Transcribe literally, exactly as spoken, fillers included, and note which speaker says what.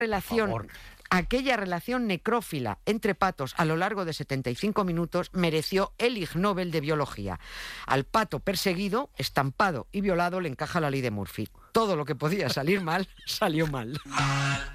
Speaker 1: relación, aquella relación necrófila entre patos a lo largo de setenta y cinco minutos mereció el Ig Nobel de Biología. Al pato perseguido, estampado y violado le encaja la ley de Murphy. Todo lo que podía salir mal, salió mal.